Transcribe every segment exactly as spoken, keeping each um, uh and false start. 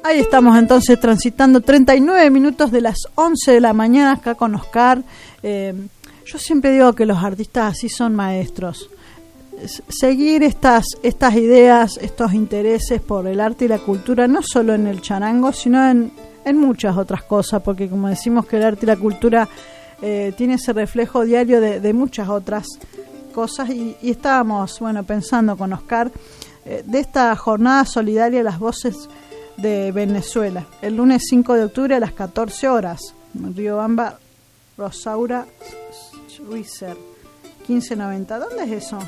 Ahí estamos entonces transitando treinta y nueve minutos de las once de la mañana acá con Oscar. Eh, yo siempre digo que los artistas así son maestros. Seguir estas estas ideas, estos intereses por el arte y la cultura, no solo en el charango, sino en, en muchas otras cosas, porque como decimos que el arte y la cultura eh, tiene ese reflejo diario de, de muchas otras cosas, y, y estábamos bueno pensando con Oscar eh, de esta jornada solidaria Las Voces de Venezuela, el lunes cinco de octubre a las catorce horas, en Riobamba, Rosaura Schweitzer, quince noventa. ¿Dónde es eso?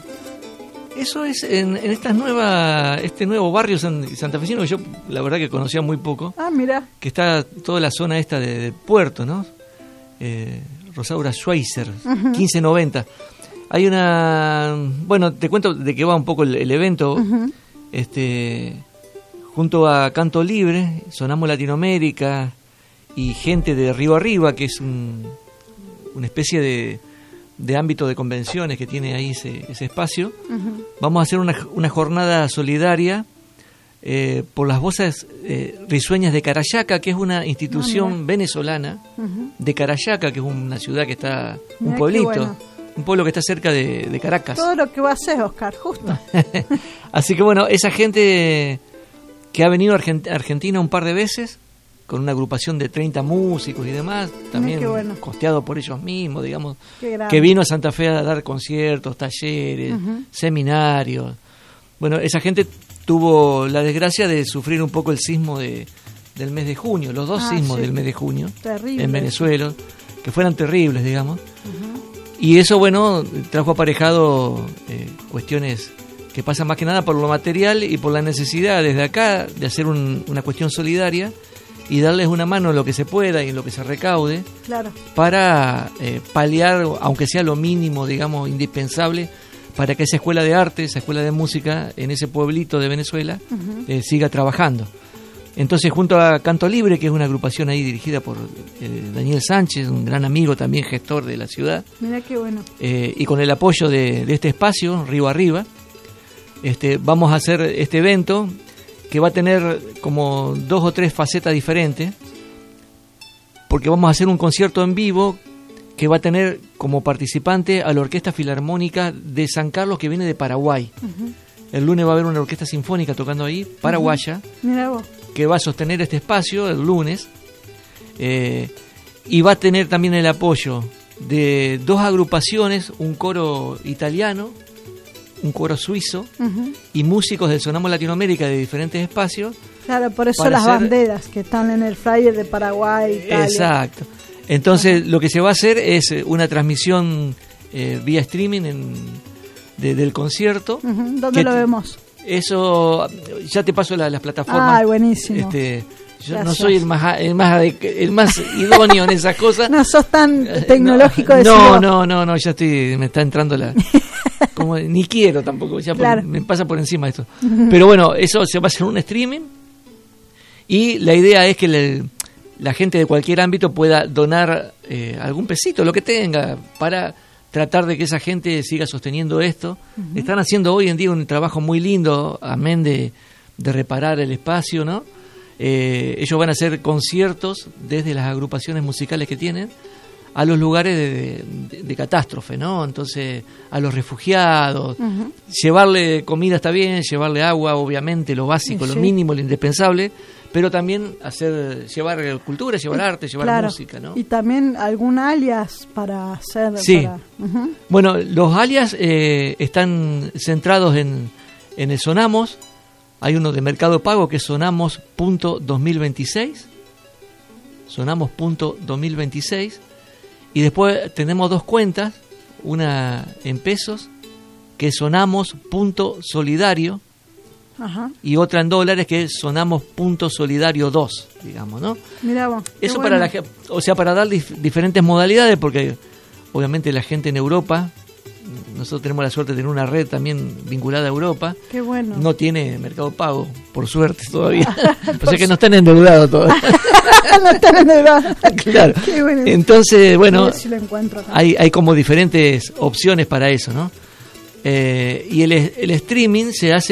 Eso es en, en esta nueva, este nuevo barrio san, santafesino que yo la verdad que conocía muy poco. Ah, mira. Que está toda la zona esta de, de Puerto, ¿no? Eh, Rosaura Schweitzer, uh-huh. quince noventa. Hay una, bueno, te cuento de qué va un poco el, el evento. Uh-huh. Este, junto a Canto Libre, Sonamos Latinoamérica y gente de Río Arriba, que es un, una especie de de ámbito de convenciones que tiene ahí ese, ese espacio. Uh-huh. Vamos a hacer una, una jornada solidaria eh, por las voces eh, risueñas de Carayaca, que es una institución ah, venezolana uh-huh. de Carayaca, que es una ciudad que está, mirá, un pueblito, bueno. un pueblo que está cerca de, de Caracas. Todo lo que va a hacer, Oscar, justo. Así que bueno, esa gente que ha venido a Argent- Argentina un par de veces, con una agrupación de treinta músicos y demás, también bueno. costeado por ellos mismos, digamos, que vino a Santa Fe a dar conciertos, talleres, uh-huh. seminarios. Bueno, esa gente tuvo la desgracia de sufrir un poco el sismo de, del mes de junio, los dos ah, sismos sí. del mes de junio, terrible. En Venezuela, que fueran terribles, digamos. Uh-huh. Y eso, bueno, trajo aparejado eh, cuestiones que pasan más que nada por lo material y por la necesidad desde acá de hacer un, una cuestión solidaria y darles una mano en lo que se pueda y en lo que se recaude, claro. para eh, paliar, aunque sea lo mínimo, digamos, indispensable, para que esa escuela de arte, esa escuela de música, en ese pueblito de Venezuela, uh-huh. eh, siga trabajando. Entonces, junto a Canto Libre, que es una agrupación ahí dirigida por eh, Daniel Sánchez, un gran amigo también, gestor de la ciudad, mirá qué bueno. Eh, y con el apoyo de, de este espacio, Río Arriba, este, vamos a hacer este evento, que va a tener como dos o tres facetas diferentes, porque vamos a hacer un concierto en vivo que va a tener como participante a la Orquesta Filarmónica de San Carlos, que viene de Paraguay. Uh-huh. El lunes va a haber una orquesta sinfónica tocando ahí, paraguaya, uh-huh. Mirá vos. Que va a sostener este espacio el lunes, eh, y va a tener también el apoyo de dos agrupaciones, un coro italiano, un coro suizo, uh-huh. y músicos del Sonamos Latinoamérica de diferentes espacios. Claro, por eso las hacer... banderas que están en el flyer de Paraguay, Italia. Exacto. Entonces, uh-huh. lo que se va a hacer es una transmisión eh, vía streaming en, de, del concierto. Uh-huh. ¿Dónde lo vemos? Eso, ya te paso la, las plataformas. Ah, buenísimo. Este, yo Gracias. no soy el más el más el más idóneo en esas cosas. No sos tan tecnológico. No, no, no, no, no, ya estoy, me está entrando la... Como, ni quiero tampoco, ya claro. por, me pasa por encima esto. Uh-huh. Pero bueno, eso se va a hacer un streaming y la idea es que le, la gente de cualquier ámbito pueda donar eh, algún pesito, lo que tenga, para tratar de que esa gente siga sosteniendo esto. Uh-huh. Están haciendo hoy en día un trabajo muy lindo, amén de, de reparar el espacio, ¿no? Eh, ellos van a hacer conciertos desde las agrupaciones musicales que tienen a los lugares de, de, de catástrofe, ¿no? Entonces, a los refugiados, uh-huh. llevarle comida está bien, llevarle agua, obviamente, lo básico, sí. lo mínimo, lo indispensable, pero también hacer, llevar cultura, llevar y, arte, llevar claro. música, ¿no? Y también algún alias para hacer... Sí. Para... Uh-huh. Bueno, los alias eh, están centrados en, en el Sonamos. Hay uno de Mercado Pago que es sonamos punto dos mil veintiséis, sonamos punto dos mil veintiséis, y después tenemos dos cuentas, una en pesos, que es sonamos punto solidario, ajá. y otra en dólares, que es sonamos punto solidario dos, digamos, ¿no? Mirá vos, eso bueno. para la, o sea, para dar dif- diferentes modalidades, porque obviamente la gente en Europa, nosotros tenemos la suerte de tener una red también vinculada a Europa. Qué bueno. No tiene Mercado Pago, por suerte todavía. O sea que no están endeudados todavía. No están endeudados. Claro. Qué bueno. Entonces, bueno, si lo encuentro hay, hay como diferentes opciones para eso, ¿no? Eh, y el, el streaming se hace